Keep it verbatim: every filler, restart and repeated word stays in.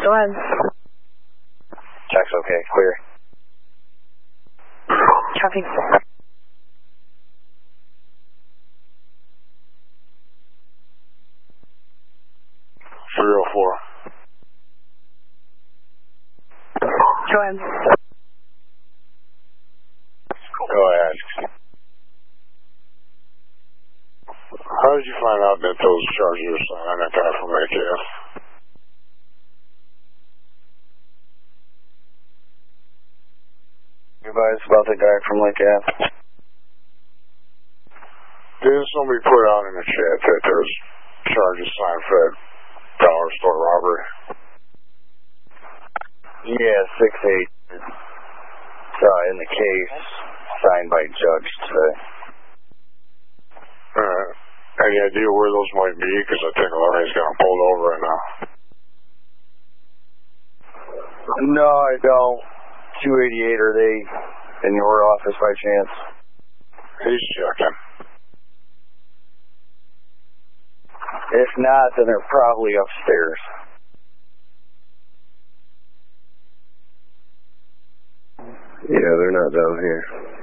Go ahead. Check's okay. Clear. Copy. three oh four. Go ahead. Go ahead. How did you find out that those charges were signed at that from A K F? You advised about the guy from Lake Ave? Didn't somebody put out in the chat that there's charges signed for that dollar store robbery? Yeah, six eight. Uh, in the case, signed by judge today. Alright. Any idea where those might be? Because I think Larry's got them pulled over right now. No, I don't. two eighty-eight, are they in your office by chance? He's checking. If not, then they're probably upstairs. Yeah, they're not down here.